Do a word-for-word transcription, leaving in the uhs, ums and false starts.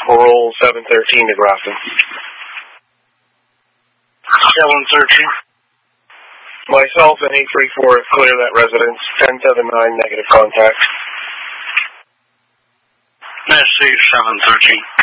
Roll seven thirteen to Grafton. seven thirteen. Myself and eight three four have cleared that residence. ten seven nine negative contact. Message seven thirteen.